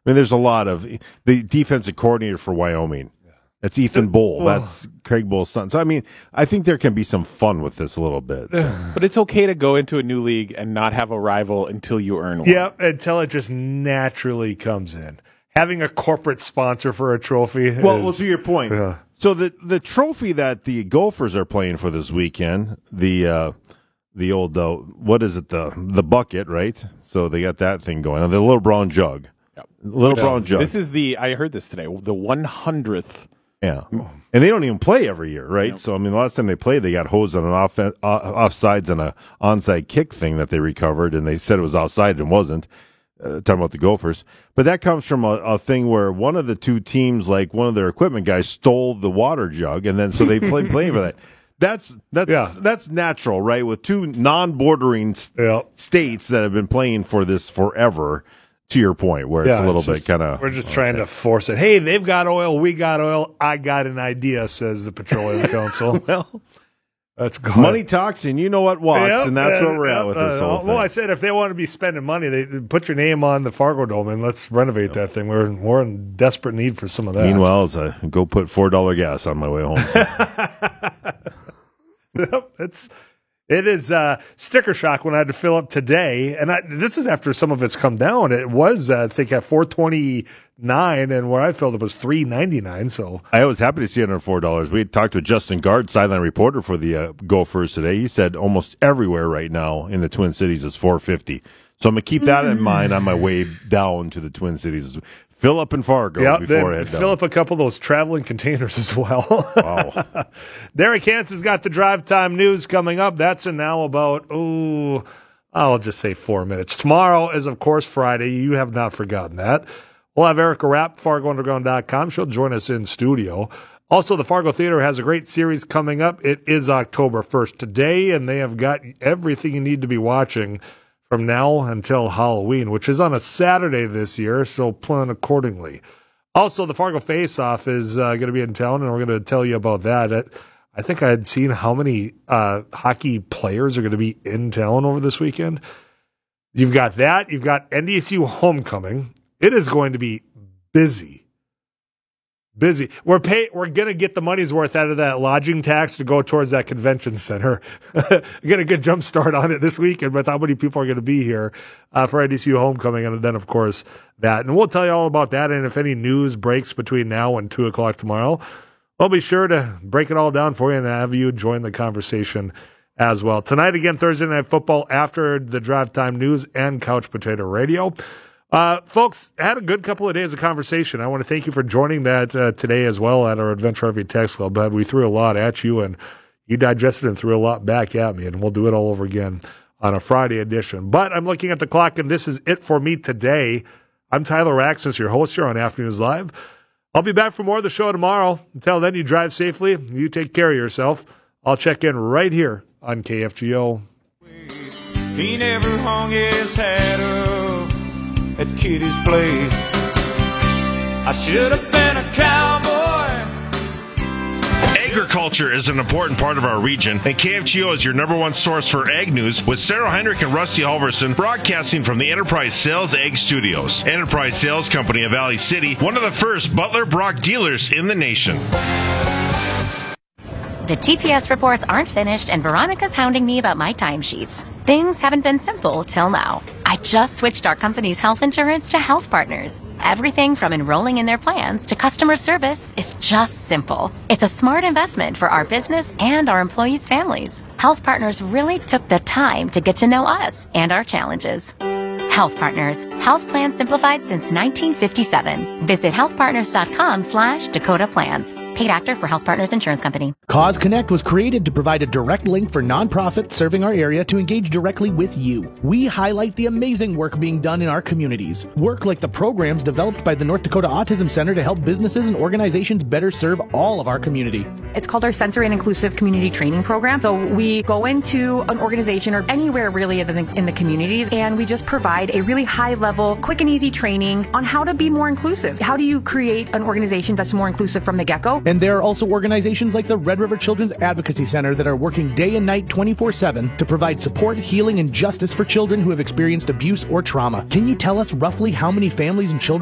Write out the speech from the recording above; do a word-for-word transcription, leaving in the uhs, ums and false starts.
mean, there's a lot of the defensive coordinator for Wyoming. That's Ethan Bull. That's Craig Bull's son. So, I mean, I think there can be some fun with this a little bit. So. But it's okay to go into a new league and not have a rival until you earn one. Yeah, until it just naturally comes in. Having a corporate sponsor for a trophy Well, is, well to your point. Yeah. So the the trophy that the Gophers are playing for this weekend, the uh, the old, uh, what is it, the the bucket, right? So they got that thing going on. The little brown jug. Yep. Little brown jug. This is the, I heard this today, the one hundredth. Yeah, and they don't even play every year, right? Yep. So, I mean, the last time they played, they got hosed on an off uh, offsides and a onside kick thing that they recovered, and they said it was offside and wasn't, uh, talking about the Gophers. But that comes from a, a thing where one of the two teams, like one of their equipment guys, stole the water jug, and then so they played playing for that. That's that's yeah. that's natural, right? With two non-bordering yeah. states that have been playing for this forever. To your point, where yeah, it's a little it's just, bit kind of... We're just okay. trying to force it. Hey, they've got oil, we got oil, I got an idea, says the Petroleum Council. Well, that's good. Money talks, and you know what walks, yep, and that's uh, where we're uh, at with uh, this whole uh, thing. Well, I said if they want to be spending money, they put your name on the Fargo Dome, and let's renovate yep. that thing. We're, we're in desperate need for some of that. Meanwhile, as I go put four dollars gas on my way home. Yep, it's... It is uh, sticker shock when I had to fill up today, and I, this is after some of it's come down. It was, uh, I think, at four twenty-nine, and where I filled up was three ninety-nine. So I was happy to see it under four dollars. We had talked to Justin Gard, sideline reporter for the uh, Gophers today. He said almost everywhere right now in the Twin Cities is four fifty. So I'm gonna keep that in mind on my way down to the Twin Cities. Fill up in Fargo yep, before I head down. Fill up a couple of those traveling containers as well. Wow. Derek Hans has got the drive time news coming up. That's in now about, oh, I'll just say four minutes. Tomorrow is, of course, Friday. You have not forgotten that. We'll have Erica Rapp, Fargo Underground dot com. She'll join us in studio. Also, the Fargo Theater has a great series coming up. It is October first today, and they have got everything you need to be watching from now until Halloween, which is on a Saturday this year, so plan accordingly. Also, the Fargo Face-Off is uh, going to be in town, and we're going to tell you about that. It, I think I had seen how many uh, hockey players are going to be in town over this weekend. You've got that. You've got N D S U Homecoming. It is going to be busy. Busy. We're pay, We're going to get the money's worth out of that lodging tax to go towards that convention center. Get a good jump start on it this weekend, but how many people are going to be here uh, for N D S U Homecoming, and then, of course, that. And we'll tell you all about that, and if any news breaks between now and two o'clock tomorrow, we'll be sure to break it all down for you and have you join the conversation as well. Tonight, again, Thursday Night Football after the Drive Time News and Couch Potato Radio. Uh, folks, had a good couple of days of conversation. I want to thank you for joining that uh, today as well at our Adventure R V Text Club. But we threw a lot at you, and you digested and threw a lot back at me, and we'll do it all over again on a Friday edition. But I'm looking at the clock, and this is it for me today. I'm Tyler Raxis, your host here on Afternoons Live. I'll be back for more of the show tomorrow. Until then, you drive safely. You take care of yourself. I'll check in right here on K F G O. He never hung his hat up at Kitty's place. I should have been a cowboy. Agriculture is an important part of our region, and K F G O is your number one source for ag news with Sarah Heinrich and Rusty Halverson broadcasting from the Enterprise Sales Ag Studios. Enterprise Sales Company of Valley City, one of the first Butler Brock dealers in the nation. The T P S reports aren't finished, and Veronica's hounding me about my timesheets. Things haven't been simple till now. I just switched our company's health insurance to Health Partners. Everything from enrolling in their plans to customer service is just simple. It's a smart investment for our business and our employees' families. Health Partners really took the time to get to know us and our challenges. Health Partners. Health plans simplified since nineteen fifty-seven. Visit healthpartners.com slash Dakota Plans. Paid actor for Health Partners Insurance Company. Cause Connect was created to provide a direct link for nonprofits serving our area to engage directly with you. We highlight the amazing work being done in our communities. Work like the programs developed by the North Dakota Autism Center to help businesses and organizations better serve all of our community. It's called our Sensory and Inclusive Community Training Program. So we go into an organization or anywhere really in the, in the community, and we just provide a really high-level, quick and easy training on how to be more inclusive. How do you create an organization that's more inclusive from the get-go? And there are also organizations like the Red River Children's Advocacy Center that are working day and night twenty-four seven to provide support, healing, and justice for children who have experienced abuse or trauma. Can you tell us roughly how many families and children